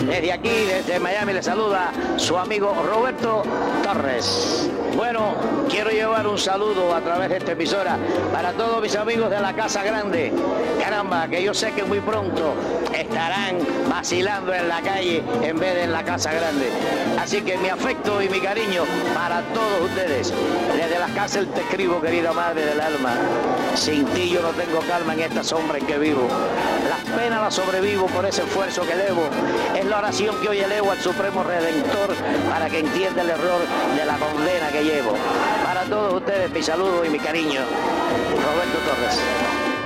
Desde aquí, desde Miami, le saluda su amigo Roberto Torres. Bueno, quiero llevar un saludo a través de esta emisora para todos mis amigos de la Casa Grande. Caramba, que yo sé que muy pronto estarán vacilando en la calle en vez de en la Casa Grande. Así que mi afecto y mi cariño para todos ustedes. Desde las casas te escribo, querida madre del alma. Sin ti yo no tengo calma en esta sombra en que vivo. Las penas las sobrevivo por ese esfuerzo que debo. Es la oración que hoy elevo al Supremo Redentor para que entienda el error de la condena que llevo. Para todos ustedes mi saludo y mi cariño. Roberto Torres.